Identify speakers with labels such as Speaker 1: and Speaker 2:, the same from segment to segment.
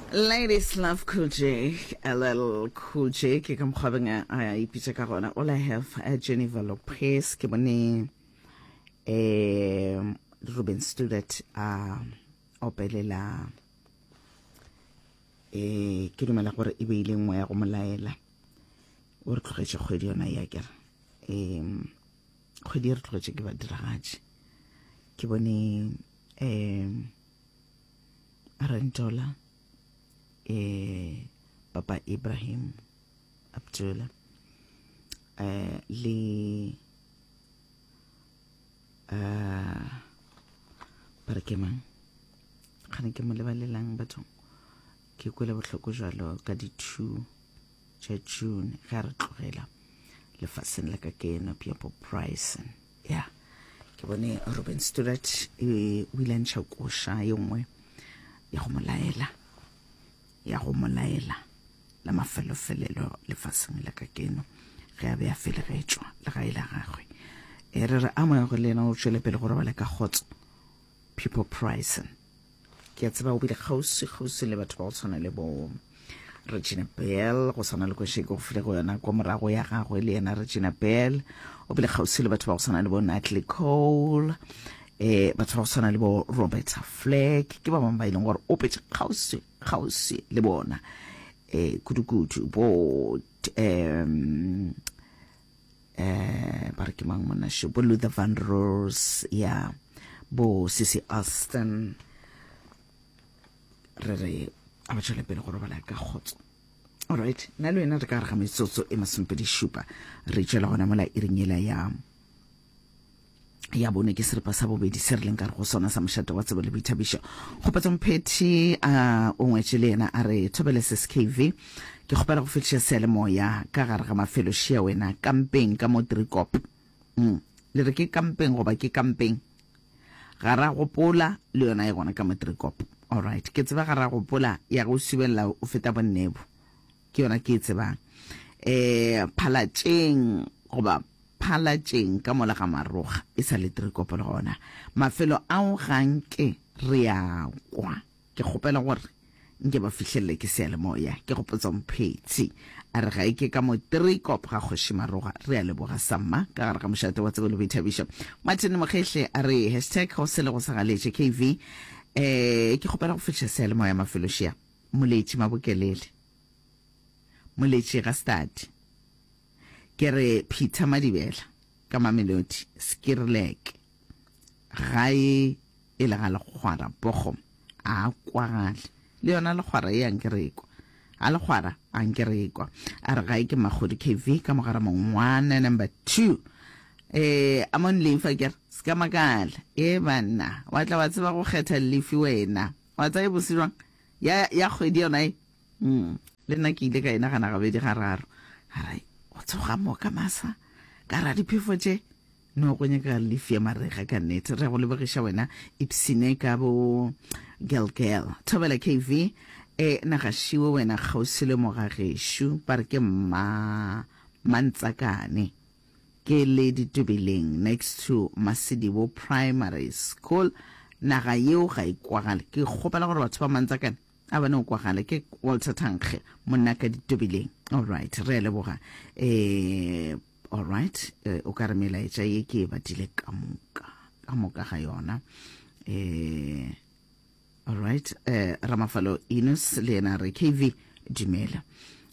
Speaker 1: Ladies love Cool J, a little Cool J. Ke ka mokgwabeng a ipitsa ka gona. All I have Jennifer Lopez ke bone Ruben Stuart opelela ke dumela gore e beile nngwe ya go molaela o re tlogetse kgwedi yona ya kere kgwedi re tlogetse ke badiragatši ke bone Arantola Papa Ibrahim Abdullah le barekemang gane ke mo lebalelang batho ke kwele botlhoko jalo ka di 2 tša June ga re tlogela lefaseng la ka keno People Price ya ke bone Ruben Stuart o ile ntšha koša ye nngwe ya go molaela la mafelofelelo lefaseng la ka keno ge a be a felegetswa le ga ile gagwe re re a mo go lena o tšwele pele gore ba le ka khotso People Price ke a tseba o bile gausi le batho ba go tshwana le bo Regina Bell go sana le go sheko go file go yona kwa morago ya gagwe le yena Regina Bell o bile gausi le batho ba go sana le bo Natalie Cole batho ba go sana le bo Roberta Fleck ke ba bang ba ileng gore o petse gausi le bona kudu bo bare ke mang mona sho bo Luther Vandross ya bo Sissy Austin re a ba tšwele pele gore ba la ka khotso. Alright, na le wena re ka re ga metsotso e masompedi šupa re tšwela gona mola iringela ya bone ke seripa sa bobedi se re leng ka re go sona sa mošato wa tsebo le boithabišo kgopetsa mpheti o ngwetše le yena a re thobele SKV ke kgopela go fetiša sealemoya ka gare ga mafelošia wena kampeng ka mo Driekop le re ke kampeng goba ke kampeng ga ra gopola le yona ya gona ka mo Driekop. Alright, ke tseba ga ra gopola ya go subella o feta bonnebo ke yona ke tsebang phalatšeng ka mola ga maroga e sa le Driekop le gona mafelo ao ganke re ya kwa ke kgopela gore nke ba fihlelle ke sealemoya ke gopotsa mphetsi a re ga ke ka mo Driekop ga kgoši maroga re a leboga samma ka gare ga mošate wa tsebo le boithabišo Martin Mokgehle a re #go se le go sagaletše KV ke kgopela go fitlha sealemoya mafelošia moletši mabokelele moletši ga stadi ke re Peter Madibela ka Mamelodi Skirlek gae e le ga legwara Bogom a kwagale le yona legwara e ankerekwa a legwara ankerekwa a re gae ke Magodi KV ka mogara mongwana number 2 amon lefa ke ska makala bana wa tla wa tseba go kgetha lefi wena wa tsa e bosirwang ya kgwedi yona le nna ke ile ka ena gana gabedi gararo hai o tsoga mo ka masa ka ra diphefo tše no go nyaka lefi ya marega ka nnete re go lebogiša wena ipsine ka bo Gilgel thobela KV na ga šiwe wena gausi le mogageshu bare ke mantsakane ke le ditubileng next to Masidibo Primary School naga yeo ga ikwagale ke kgopela gore batho ba mantsakane a bane o kwagale ke Walter Tankge monna ka ditubileng. Alright, re leboga alright o ka re melaetša ye ke e badile ka moka ga yona alright Ramafalo Inus le yena re KV dumela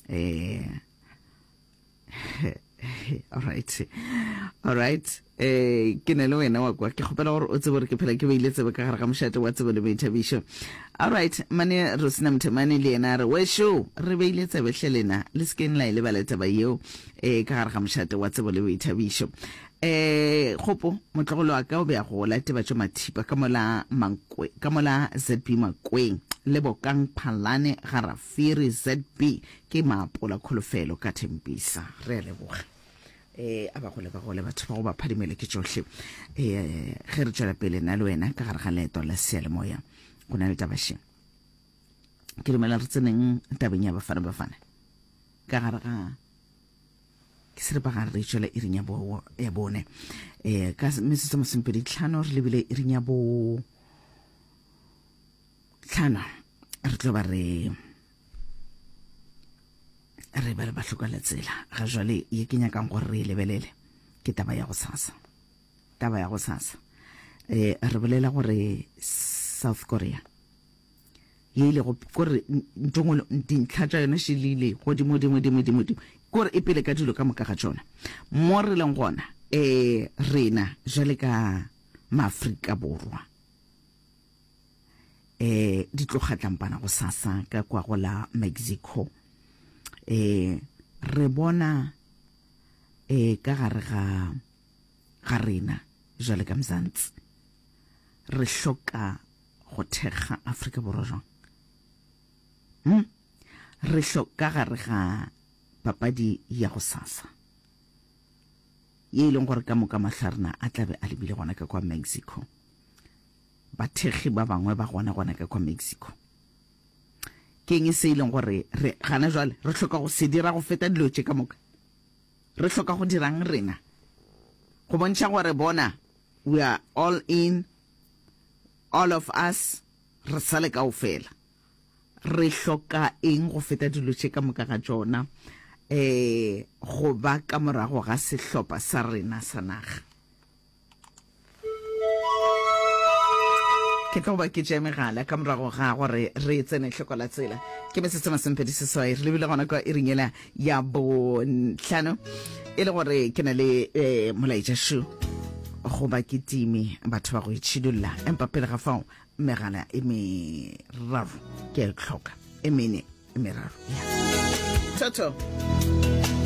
Speaker 1: alright ke ne le wena wa kwa ke kgopela gore o tsebe gore ke phela ke beile tsebe ka gare ga mošate wa tsebo le boithabišo. Alright, mane Rosina Mthemane le yena re wesho re beile tsebe hlelena le skeng la ile ba le taba yeo ka gare ga mošate wa tsebo le boithabišo gopo motlogolo wa ka o be a go la teba tšo mathipa ka mola ZB Makweng le bokang Phalane Garafiri ZB ke maapola kholofelo ka Thembisa re leboga a ba go le batho ba go ba phadimele ke tšohle ge re tšwela pele na le wena ka gare ga leeto la sealemoya go na le tabašeng ke dumela re tseneng tabeng ya bafana ka gare ga ke seripa gare re tšwela iring ya bone ka metsotso masempedi tlhano re lebile iring ya bo tlhano re tlo ba re re ba le ba hlokala tsela ga jwale ye ke nyakang gore re lebelele ke taba ya go sasa re bolela gore South Korea ye ile go gore ntongolo dintlha tsa yona shilile godimo gore e pele ka dilo ka moka ga tsona mo re leng gona rena jale ka maAfrika borwa di tlogatlampana go sasa ka kwa go la Mexico re bona ka gare ga rena jale ka Mzansi re hloka go thekga Afrika borwa jang re hloka gare ga papadi ya go sasa ye leng gore ka moka mahlarna a tlabe a lebile gona ka kwa Mexico ba thekgi ba bangwe ba gona ka kwa Mexico ke eng se ileng gore re gana jwale re hloka go se dira go feta dilo tše ka moka re hloka go dirang rena go bontšha gore bona we are all in, all of us re sale ka ofela re hloka eng go feta dilo tše ka moka ga tsona go ba ka morago ga sehlopa sa rena sa naga ke tlo ba ke megala ka morago ga gore re tsene hlokola tsela ke metsetsema sempedi seswai re lebile gona kwa iringela ya bontlhano e le gore ke na le molaetša shu go ba ke timi batho ba go itšhidolla empa pele ga fao megala e meraro ke e tlhoka e mene e meraro toto